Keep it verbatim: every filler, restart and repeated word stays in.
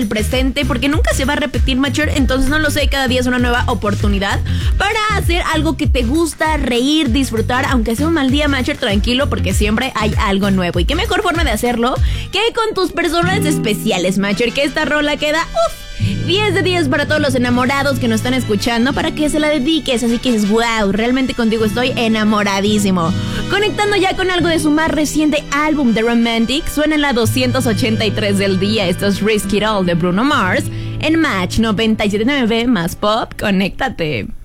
el presente, porque nunca se va a repetir, Macher. Entonces no lo sé, cada día es una nueva oportunidad para hacer algo que te gusta, reír, disfrutar, aunque sea un mal día, Macher, tranquilo, porque siempre hay algo nuevo. Y qué mejor forma de hacerlo que con tus personas especiales, Macher, que esta rola queda, uff, diez de diez para todos los enamorados que nos están escuchando, para que se la dediques, así que dices, wow, realmente contigo estoy enamoradísimo. Conectando ya con algo de su más reciente álbum, The Romantic, suena en la doscientos ochenta y tres del día. Esto es Risk It All de Bruno Mars en Match noventa y siete punto nueve más Pop. Conéctate.